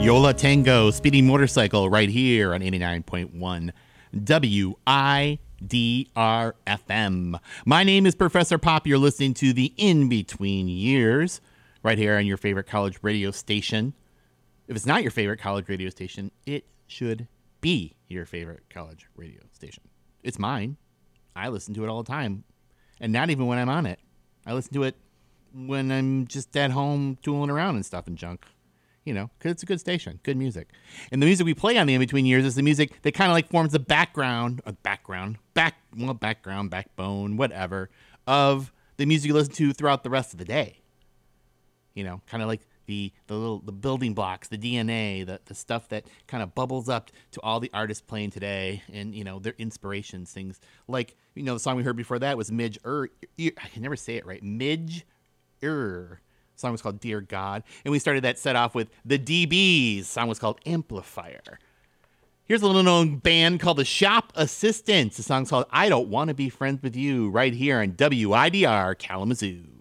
Yola Tango Speeding Motorcycle right here on 89.1 WIDR FM. My name is Professor Pop. You're listening to the In Between Years right here on your favorite college radio station. If it's not your favorite college radio station, it should be your favorite college radio station. It's mine. I listen to it all the time. And not even when I'm on it. I listen to it when I'm just at home tooling around and stuff and junk. You know, because it's a good station, good music. And the music we play on the In Between Years is the music that kind of like forms the backbone, whatever, of the music you listen to throughout the rest of the day. You know, kind of like the building blocks, the DNA, the stuff that kind of bubbles up to all the artists playing today, and you know their inspirations, things like the song we heard before that was Midge I can never say it right. Midge The song was called Dear God. And we started that set off with the DBs. The song was called Amplifier. Here's a little known band called the Shop Assistants. The song's called I Don't Want to Be Friends with You right here on WIDR Kalamazoo.